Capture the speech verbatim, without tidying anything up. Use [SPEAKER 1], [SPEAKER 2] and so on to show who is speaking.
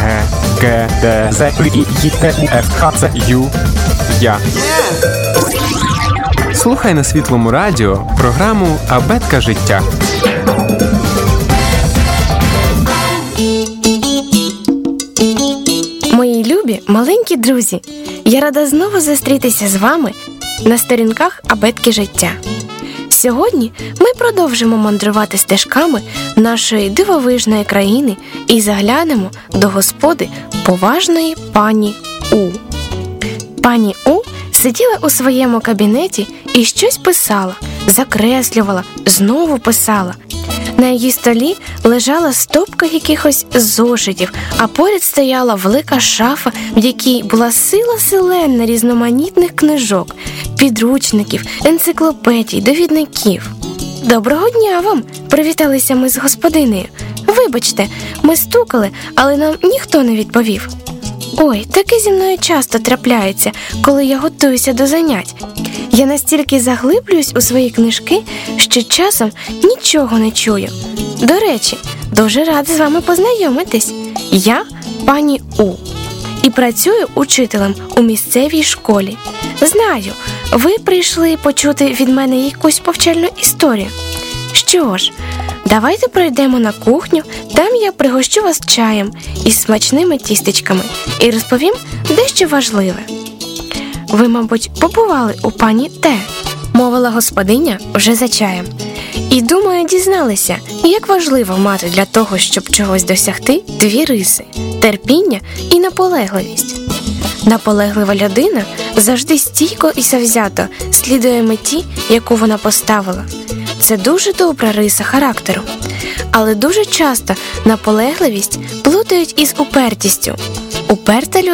[SPEAKER 1] Г, Г, Д, З, І, Й, Т, У, Ф, Х, Ц, Ю, Я. Слухай на Світлому радіо програму «Абетка життя».
[SPEAKER 2] Мої любі маленькі друзі, я рада знову зустрітися з вами на сторінках «Абетки життя». Сьогодні ми продовжимо мандрувати стежками нашої дивовижної країни і заглянемо до господи поважної пані У. Пані У сиділа у своєму кабінеті і щось писала, закреслювала, знову писала. На її столі лежала стопка якихось зошитів, а поряд стояла велика шафа, в якій була сила селена різноманітних книжок, підручників, енциклопедій, довідників. «Доброго дня вам!» – привіталися ми з господинею. «Вибачте, ми стукали, але нам ніхто не відповів». «Ой, таке зі мною часто трапляється, коли я готуюся до занять. Я настільки заглиблююсь у свої книжки, що часом нічого не чую. До речі, дуже рада з вами познайомитись. Я пані У і працюю учителем у місцевій школі. Знаю, ви прийшли почути від мене якусь повчальну історію. Що ж, давайте пройдемо на кухню, там я пригощу вас чаєм із смачними тістечками і розповім дещо важливе. Ви, мабуть, побували у пані Т, мовила господиня вже за чаєм. І, думаю, дізналися, як важливо мати для того, щоб чогось досягти, дві риси – терпіння і наполегливість. Наполеглива людина завжди стійко і завзято слідує меті, яку вона поставила. Це дуже добра риса характеру. Але дуже часто наполегливість плутають із упертістю. Уперта людина